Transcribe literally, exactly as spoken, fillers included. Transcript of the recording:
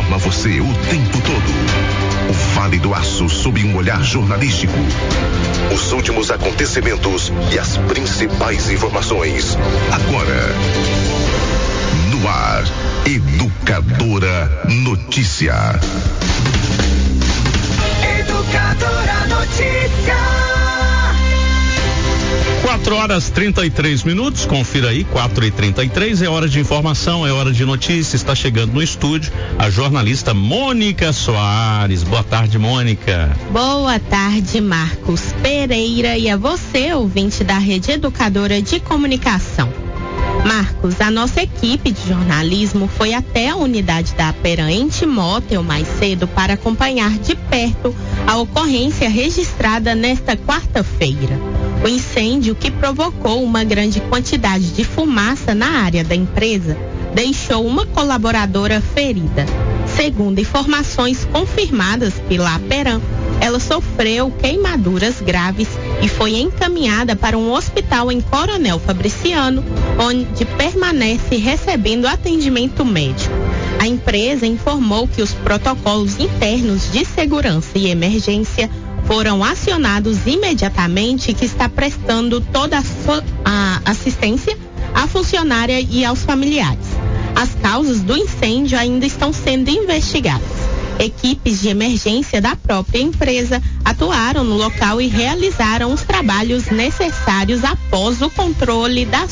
informa você o tempo todo. O Vale do Aço sob um olhar jornalístico. Os últimos acontecimentos e as principais informações. Agora, no ar, Educadora Notícia. Educadora Notícia. quatro horas trinta e três minutos, confira aí, quatro e trinta e três, é hora de informação, é hora de notícia. Está chegando no estúdio a jornalista Mônica Soares. Boa tarde, Mônica. Boa tarde, Marcos Pereira, e a você, ouvinte da Rede Educadora de Comunicação. Marcos, a nossa equipe de jornalismo foi até a unidade da Perante Motel mais cedo para acompanhar de perto a ocorrência registrada nesta quarta-feira. O incêndio, que provocou uma grande quantidade de fumaça na área da empresa, deixou uma colaboradora ferida. Segundo informações confirmadas pela Aperam, ela sofreu queimaduras graves e foi encaminhada para um hospital em Coronel Fabriciano, onde permanece recebendo atendimento médico. A empresa informou que os protocolos internos de segurança e emergência foram acionados imediatamente e que está prestando toda a, so- a assistência à funcionária e aos familiares. As causas do incêndio ainda estão sendo investigadas. Equipes de emergência da própria empresa atuaram no local e realizaram os trabalhos necessários após o controle das